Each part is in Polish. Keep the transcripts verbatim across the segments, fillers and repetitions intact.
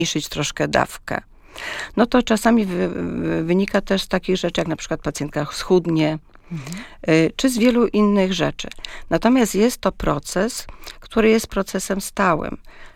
zmniejszyć troszkę dawkę. No to czasami wy, wynika też z takich rzeczy, jak na przykład pacjentka schudnie, mhm. czy z wielu innych rzeczy. Natomiast jest to proces, który jest procesem stałym.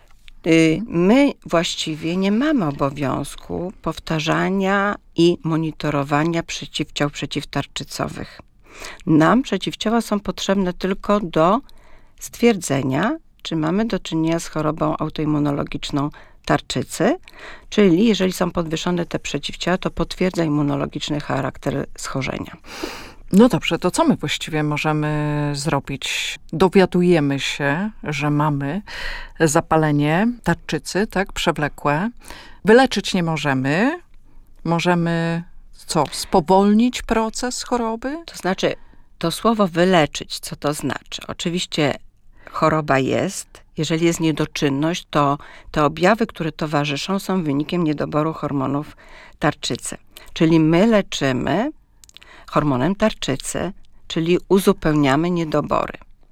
My właściwie nie mamy obowiązku powtarzania i monitorowania przeciwciał przeciwtarczycowych. Nam przeciwciała są potrzebne tylko do stwierdzenia, czy mamy do czynienia z chorobą autoimmunologiczną tarczycy, czyli jeżeli są podwyższone te przeciwciała, to potwierdza immunologiczny charakter schorzenia. No dobrze, to co my właściwie możemy zrobić? Dowiadujemy się, że mamy zapalenie tarczycy, tak, przewlekłe. Wyleczyć nie możemy. Możemy co, spowolnić proces choroby? To znaczy, to słowo wyleczyć, co to znaczy? Oczywiście choroba jest. Jeżeli jest niedoczynność, to te objawy, które towarzyszą, są wynikiem niedoboru hormonów tarczycy. Czyli my leczymy hormonem tarczycy, czyli uzupełniamy niedobory.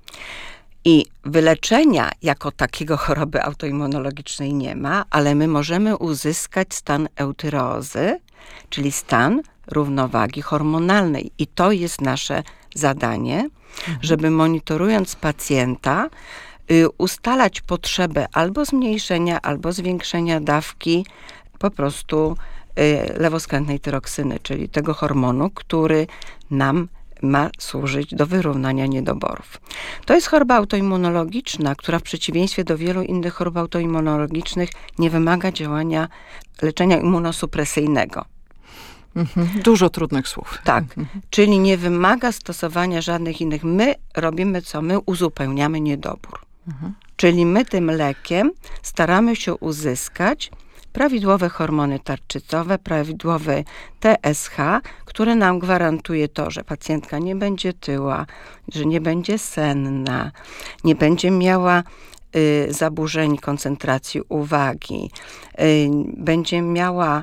I wyleczenia jako takiego choroby autoimmunologicznej nie ma, ale my możemy uzyskać stan eutyreozy, czyli stan równowagi hormonalnej. I to jest nasze zadanie, mhm. żeby monitorując pacjenta, y, ustalać potrzebę albo zmniejszenia, albo zwiększenia dawki po prostu lewoskrętnej tyroksyny, czyli tego hormonu, który nam ma służyć do wyrównania niedoborów. To jest choroba autoimmunologiczna, która w przeciwieństwie do wielu innych chorób autoimmunologicznych nie wymaga działania leczenia immunosupresyjnego. Mhm. Dużo trudnych słów. Tak, mhm. czyli nie wymaga stosowania żadnych innych. My robimy co? My uzupełniamy niedobór. Mhm. Czyli my tym lekiem staramy się uzyskać prawidłowe hormony tarczycowe, prawidłowy T S H, które nam gwarantuje to, że pacjentka nie będzie tyła, że nie będzie senna, nie będzie miała y, zaburzeń koncentracji uwagi, y, będzie miała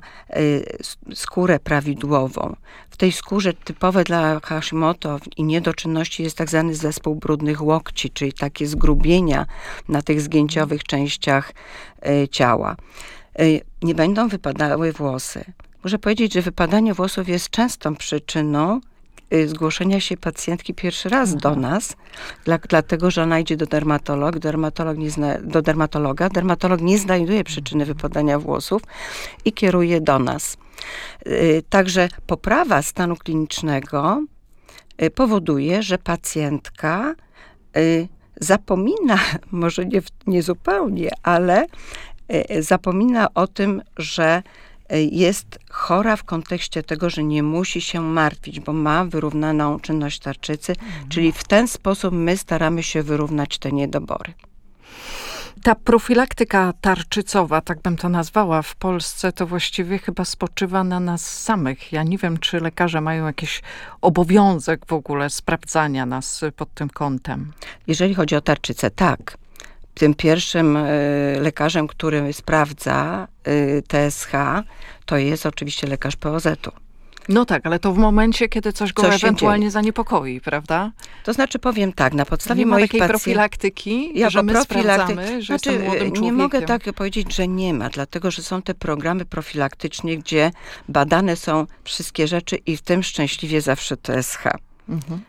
y, skórę prawidłową. W tej skórze typowe dla Hashimoto i niedoczynności jest tak zwany zespół brudnych łokci, czyli takie zgrubienia na tych zgięciowych częściach y, ciała. Nie będą wypadały włosy. Muszę powiedzieć, że wypadanie włosów jest częstą przyczyną zgłoszenia się pacjentki pierwszy raz do nas, dla, dlatego, że ona idzie do dermatologa, dermatolog nie zna, do dermatologa, dermatolog nie znajduje przyczyny wypadania włosów i kieruje do nas. Także poprawa stanu klinicznego powoduje, że pacjentka zapomina, może nie, nie zupełnie, ale zapomina o tym, że jest chora w kontekście tego, że nie musi się martwić, bo ma wyrównaną czynność tarczycy, mhm. czyli w ten sposób my staramy się wyrównać te niedobory. Ta profilaktyka tarczycowa, tak bym to nazwała w Polsce, to właściwie chyba spoczywa na nas samych. Ja nie wiem, czy lekarze mają jakiś obowiązek w ogóle sprawdzania nas pod tym kątem. Jeżeli chodzi o tarczycę, tak. Tym pierwszym y, lekarzem, który sprawdza y, T S H, to jest oczywiście lekarz P O Z-u. No tak, ale to w momencie, kiedy coś go coś ewentualnie zaniepokoi, prawda? To znaczy powiem tak, na podstawie nie ma moich takiej pacjentów... profilaktyki, ja że my profilakty... sprawdzamy, że znaczy, jestem młodym człowiekiem. Nie mogę tak powiedzieć, że nie ma, dlatego, że są te programy profilaktycznie, gdzie badane są wszystkie rzeczy i w tym szczęśliwie zawsze T S H. Mhm.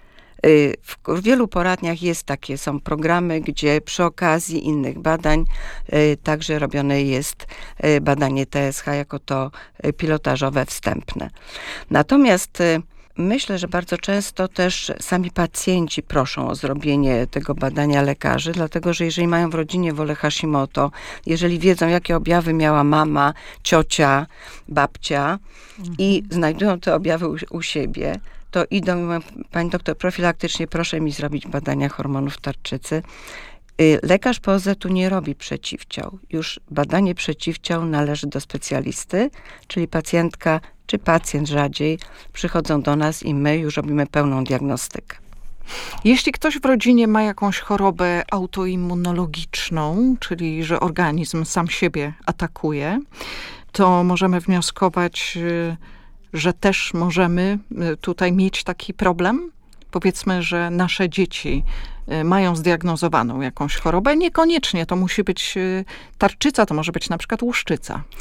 W wielu poradniach jest takie, są programy, gdzie przy okazji innych badań y, także robione jest y, badanie T S H jako to y, pilotażowe, wstępne. Natomiast y, myślę, że bardzo często też sami pacjenci proszą o zrobienie tego badania lekarzy, dlatego że jeżeli mają w rodzinie wolę Hashimoto, jeżeli wiedzą, jakie objawy miała mama, ciocia, babcia mhm. i znajdują te objawy u, u siebie, to idą i mówią, pani doktor, profilaktycznie proszę mi zrobić badania hormonów tarczycy. Lekarz P O Z-u nie robi przeciwciał. Już badanie przeciwciał należy do specjalisty, czyli pacjentka czy pacjent rzadziej przychodzą do nas i my już robimy pełną diagnostykę. Jeśli ktoś w rodzinie ma jakąś chorobę autoimmunologiczną, czyli że organizm sam siebie atakuje, to możemy wnioskować, że też możemy tutaj mieć taki problem? powiedzmy, że nasze dzieci mają zdiagnozowaną jakąś chorobę, niekoniecznie to musi być tarczyca, to może być na przykład łuszczyca.